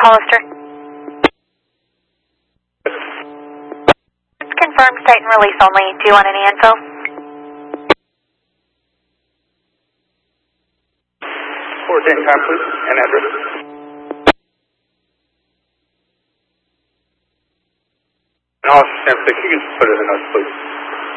Hollister. Confirm state and release only. Do you want any info? 410 time, please, and address. And Hollister Sam 6, you can just put it in the notes, please.